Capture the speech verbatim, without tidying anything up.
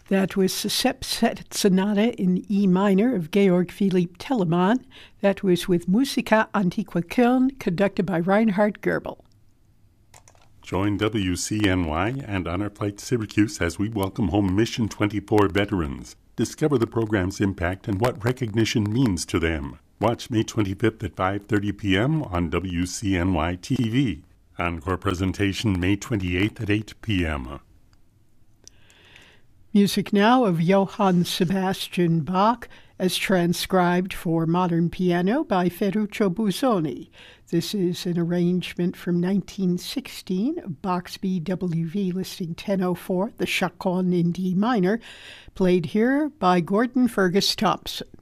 That was the Septet Sonata in E minor of Georg Philipp Telemann. That was with Musica Antiqua Köln, conducted by Reinhard Goebel. Join W C N Y and Honor Flight Syracuse as we welcome home Mission twenty-four veterans. Discover the program's impact and what recognition means to them. Watch May twenty-fifth at five thirty p.m. on W C N Y T V. Encore presentation May twenty-eighth at eight p.m. Music now of Johann Sebastian Bach, as transcribed for modern piano by Ferruccio Busoni. This is an arrangement from nineteen sixteen, Bach's B W V listing ten oh four, the Chaconne in D minor, played here by Gordon Fergus Thompson.